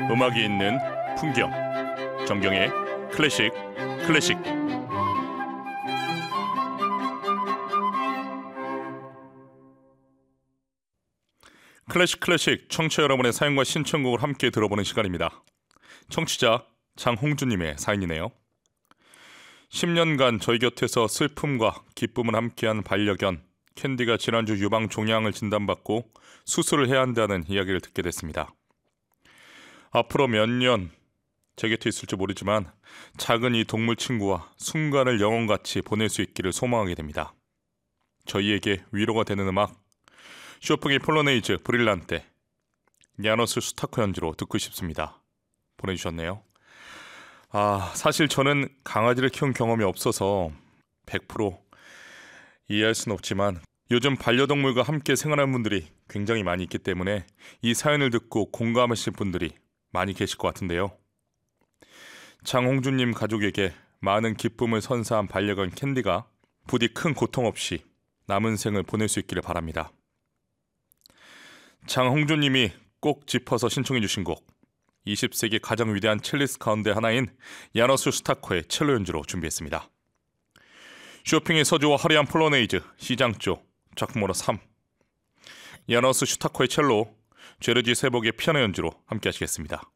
음악이 있는 풍경, 정경의 클래식 클래식. 클래식 클래식 청취자 여러분의 사연과 신청곡을 함께 들어보는 시간입니다. 청취자 장홍주님의 사연이네요. 10년간 저희 곁에서 슬픔과 기쁨을 함께한 반려견 캔디가 지난주 유방 종양을 진단받고 수술을 해야 한다는 이야기를 듣게 됐습니다. 앞으로 몇 년 제 곁에 있을지 모르지만 작은 이 동물 친구와 순간을 영원같이 보낼 수 있기를 소망하게 됩니다. 저희에게 위로가 되는 음악, 쇼팽의 폴로네이즈 브릴란테, 야노스 슈타코 연주로 듣고 싶습니다. 보내주셨네요. 사실 저는 강아지를 키운 경험이 없어서 100% 이해할 수는 없지만 요즘 반려동물과 함께 생활하는 분들이 굉장히 많이 있기 때문에 이 사연을 듣고 공감하실 분들이 많이 계실 것 같은데요. 장홍주님 가족에게 많은 기쁨을 선사한 반려견 캔디가 부디 큰 고통 없이 남은 생을 보낼 수 있기를 바랍니다. 장홍주님이 꼭 짚어서 신청해 주신 곡, 20세기 가장 위대한 첼리스트 가운데 하나인 야노스 슈타코의 첼로 연주로 준비했습니다. 쇼팽의 서주와 화려한 폴로네이즈 시장조 작품번호 3, 야노스 슈타코의 첼로, 제르지 세복의 피아노 연주로 함께 하시겠습니다.